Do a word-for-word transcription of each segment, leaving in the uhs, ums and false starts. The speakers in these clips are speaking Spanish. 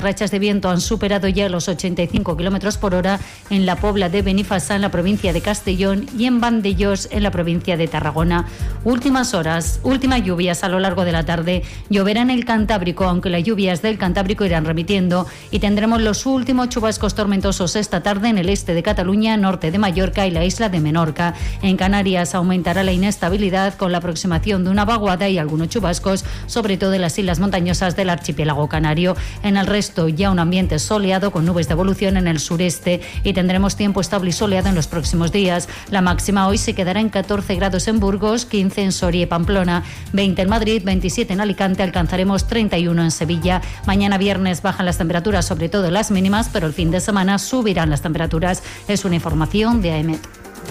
Las rachas de viento han superado ya los ochenta y cinco kilómetros por hora en la Pobla de Benifassá, en la provincia de Castellón, y en Vandellós, en la provincia de Tarragona. Últimas horas, últimas lluvias a lo largo de la tarde. Lloverá en el Cantábrico, aunque las lluvias del Cantábrico irán remitiendo, y tendremos los últimos chubascos tormentosos esta tarde en el este de Cataluña, norte de Mallorca y la isla de Menorca. En Canarias aumentará la inestabilidad con la aproximación de una vaguada y algunos chubascos, sobre todo en las islas montañosas del archipiélago canario. En el resto, ya un ambiente soleado con nubes de evolución en el sureste, y tendremos tiempo estable y soleado en los próximos días. La máxima hoy se quedará en catorce grados en Burgos, quince en Soria y Pamplona, veinte en Madrid, veintisiete en Alicante, alcanzaremos treinta y uno en Sevilla. Mañana viernes bajan las temperaturas, sobre todo las mínimas, pero el fin de semana subirán las temperaturas. Es una información de AEMET.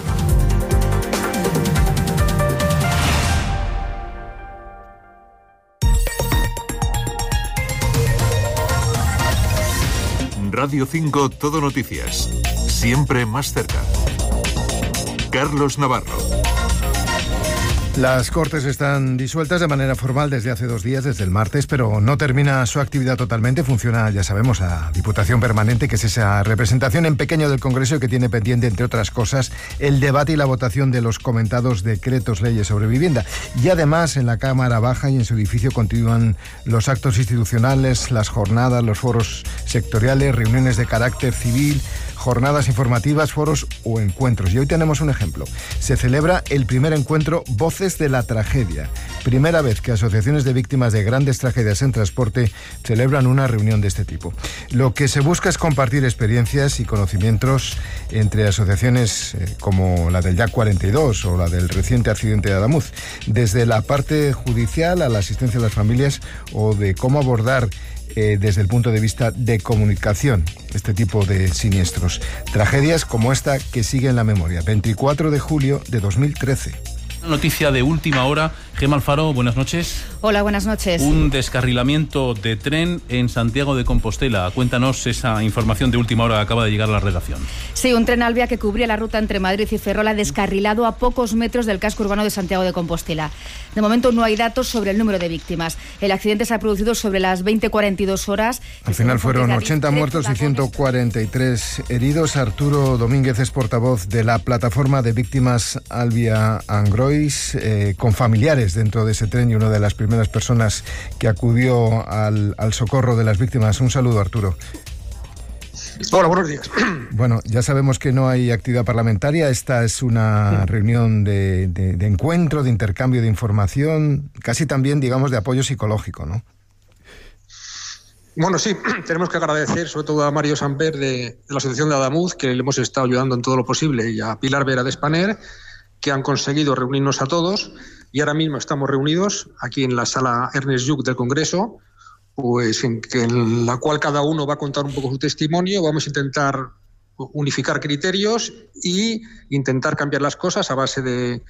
Radio cinco Todo Noticias. Siempre más cerca. Carlos Navarro. Las Cortes están disueltas de manera formal desde hace dos días, desde el martes, pero no termina su actividad totalmente. Funciona, ya sabemos, a Diputación Permanente, que es esa representación en pequeño del Congreso que tiene pendiente, entre otras cosas, el debate y la votación de los comentados decretos leyes sobre vivienda. Y además, en la Cámara Baja y en su edificio continúan los actos institucionales, las jornadas, los foros sectoriales, reuniones de carácter civil, jornadas informativas, foros o encuentros. Y hoy tenemos un ejemplo. Se celebra el primer encuentro Voces de la Tragedia. Primera vez que asociaciones de víctimas de grandes tragedias en transporte celebran una reunión de este tipo. Lo que se busca es compartir experiencias y conocimientos entre asociaciones eh, como la del Jack cuarenta y dos o la del reciente accidente de Adamuz, desde la parte judicial a la asistencia a las familias o de cómo abordar Eh, desde el punto de vista de comunicación este tipo de siniestros. Tragedias como esta que sigue en la memoria. veinticuatro de julio de dos mil trece. Noticia de última hora. Gemma Alfaro, buenas noches. Hola, buenas noches. Un descarrilamiento de tren en Santiago de Compostela. Cuéntanos esa información de última hora que acaba de llegar a la redacción. Sí, un tren Alvia que cubría la ruta entre Madrid y Ferrol ha descarrilado a pocos metros del casco urbano de Santiago de Compostela. De momento no hay datos sobre el número de víctimas. El accidente se ha producido sobre las veinte cuarenta y dos horas. Al final fueron ochenta muertos y ciento cuarenta y tres heridos. Arturo Domínguez es portavoz de la plataforma de víctimas Alvia Angrois, eh, con familiares dentro de ese tren y una de las primeras personas que acudió al, al socorro de las víctimas. Un saludo, Arturo. Hola, buenos días. Bueno, ya sabemos que no hay actividad parlamentaria. Esta es una reunión de, de, de encuentro, de intercambio de información, casi también, digamos, de apoyo psicológico, ¿no? Bueno, sí, tenemos que agradecer sobre todo a Mario Samper de, de la Asociación de Adamuz, que le hemos estado ayudando en todo lo posible, y a Pilar Vera de Spaner, que han conseguido reunirnos a todos, y ahora mismo estamos reunidos aquí en la sala Ernest Lluch del Congreso, pues en, que en la cual cada uno va a contar un poco su testimonio. Vamos a intentar unificar criterios y intentar cambiar las cosas a base de,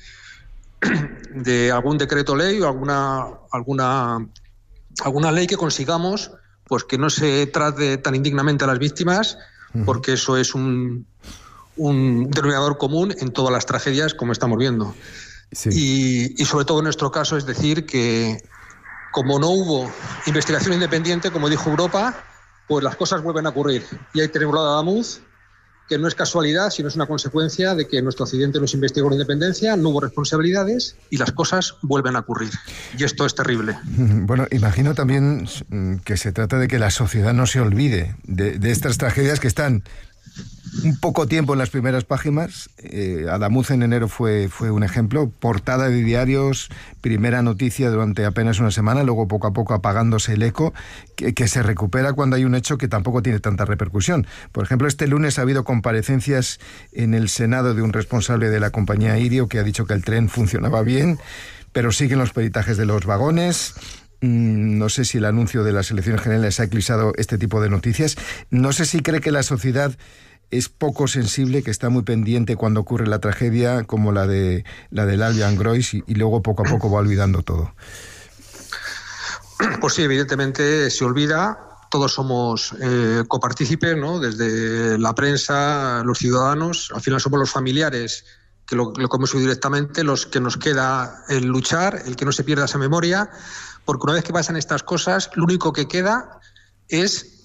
de algún decreto ley o alguna, alguna, alguna ley que consigamos, pues que no se trate tan indignamente a las víctimas, porque eso es un, un denominador común en todas las tragedias, como estamos viendo. Sí. Y, y sobre todo en nuestro caso es decir que como no hubo investigación independiente, como dijo Europa, pues las cosas vuelven a ocurrir. Y ahí tenemos la de Adamuz, que no es casualidad, sino es una consecuencia de que nuestro accidente no se investigó con independencia, no hubo responsabilidades y las cosas vuelven a ocurrir. Y esto es terrible. Bueno, imagino también que se trata de que la sociedad no se olvide de, de estas tragedias que están un poco tiempo en las primeras páginas. eh, Adamuz en enero fue, fue un ejemplo, portada de diarios, primera noticia durante apenas una semana, luego poco a poco apagándose el eco, que, que se recupera cuando hay un hecho que tampoco tiene tanta repercusión. Por ejemplo, este lunes ha habido comparecencias en el Senado de un responsable de la compañía Irio que ha dicho que el tren funcionaba bien, pero siguen los peritajes de los vagones. No sé si el anuncio de las elecciones generales ha eclipsado este tipo de noticias. No sé si cree que la sociedad es poco sensible, que está muy pendiente cuando ocurre la tragedia como la de la del Alvia Angrois y, y luego poco a poco va olvidando todo. Pues sí, evidentemente se olvida. Todos somos eh, copartícipes, ¿no? Desde la prensa, los ciudadanos, al final somos los familiares que lo, lo hemos oído directamente, los que nos queda el luchar, el que no se pierda esa memoria, porque una vez que pasan estas cosas, lo único que queda es